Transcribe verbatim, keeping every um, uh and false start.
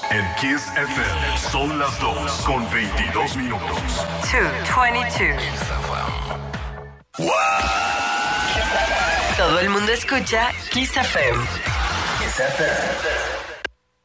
En Kiss F M son las dos con veintidós minutos. dos veintidós. ¡Wow! Todo el mundo escucha Kiss F M. Kiss F M.